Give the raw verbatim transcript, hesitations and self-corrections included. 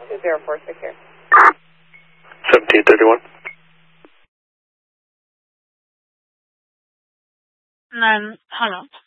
two zero four six here. seventeen thirty-one. Nine, hello.